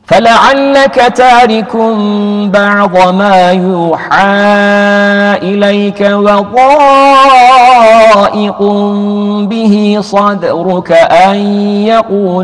فلعلك تارك بعض ما يوحى إليك وضائق به صدرك أن يقول